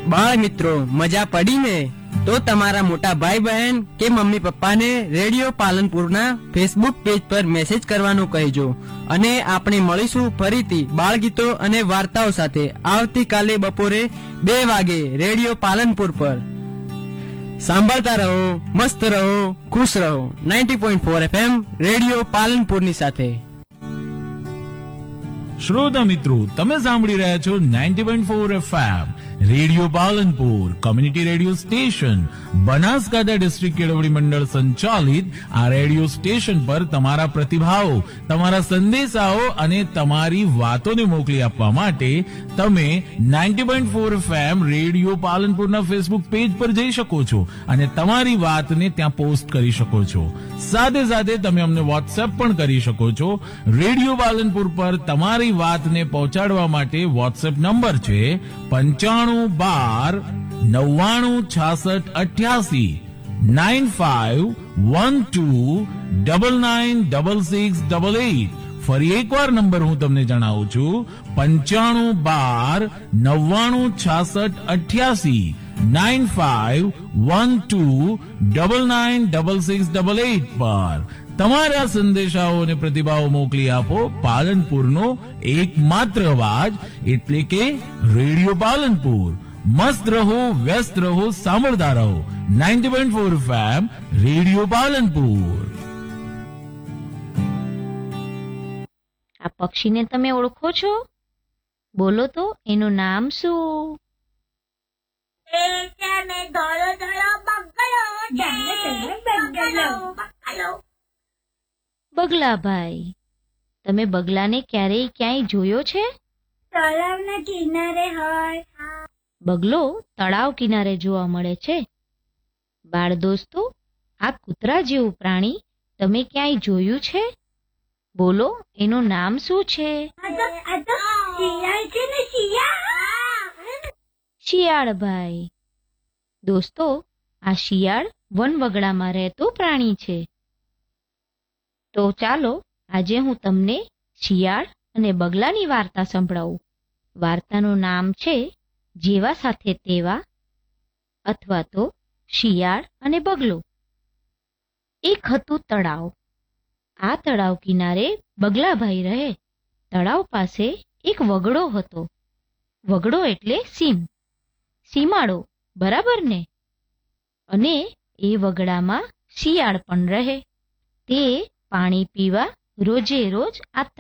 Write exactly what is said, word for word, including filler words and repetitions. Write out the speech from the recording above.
બાળ મિત્રો મજા પડી ને? તો તમારા મોટા ભાઈ બહેન કે મમ્મી પપ્પાને રેડિયો પાલનપુરના ફેસબુક પેજ પર મેસેજ કરવાનું કહેજો. અને આપણે મળીશું ફરીથી બાળ ગીતો અને વાર્તાઓ સાથે આવતીકાલે બપોરે બે વાગે રેડિયો પાલનપુર પર. સાંભળતા રહો, મસ્ત રહો, ખુશ રહો. Ninety point four FM radio પાલનપુરની સાથે. શ્રોતા મિત્રો, તમે સાંભળી રહ્યા છો ninety point four FM radio Palanpur, community radio station, Banaskantha district કેળવણી મંડળ સંચાલિત આ રેડિયો સ્ટેશન પર તમારા પ્રતિભાવો, તમારા સંદેશાઓ અને તમારી વાતોને મોકલી આપવા માટે તમે ninety point four FM radio પાલનપુરના Facebook page પર જઈ શકો છો અને તમારી વાતને ત્યાં પોસ્ટ કરી શકો છો. સાથે સાથે તમે અમને વોટ્સએપ પણ કરી શકો છો. રેડિયો પાલનપુર પર તમારી વાતને પહોંચાડવા માટે વોટ્સએપ નંબર છે પંચાણું બાર નવ્વાણું છાસઠ અઠ્યાસી nine five one two double nine double six double eight. ફરી એકવાર નંબર હું તમને જણાવું છું, પંચાણું બાર નવ્વાણું છાસઠ અઠ્યાસી nine five one two double nine double six double eight પર તમારા સંદેશાઓ અને પ્રતિભાવો મોકલી આપો. પાલનપુરનો એકમાત્ર અવાજ એટલે કે રેડિયો પાલનપુર. મસ્ત રહો, વ્યસ્ત રહો, સાંભળતા રહો ninety point four FM radio Palanpur. આ પક્ષીને તમે ઓળખો છો? બોલો તો, એનું નામ શું? બગલાભાઈ. તમે બગલાને ક્યારેય ક્યાંય જોયો છે? તળાવના કિનારે હોય. બગલો તળાવ કિનારે જોવા મળે છે. બાળ દોસ્તો, આ કૂતરા જેવું પ્રાણી તમે ક્યાંય જોયું છે? બોલો, એનું નામ શું છે? શિયાળભાઈ. દોસ્તો, આ શિયાળ વનવગડામાં રહેતું પ્રાણી છે. તો ચાલો આજે હું તમને શિયાળ અને બગલાની વાર્તા સંભળાવું. વાર્તાનું નામ છે જેવા સાથે તેવા, અથવા તો શિયાળ અને બગલો. એક હતું તળાવ. આ તળાવ કિનારે બગલાભાઈ રહે. તળાવ પાસે એક વગડો હતો. વગડો એટલે સીમ, સીમાડો, બરાબર ને? અને એ વગડામાં શિયાળ પણ રહે. તે પાણી પીવા રોજે રોજ આ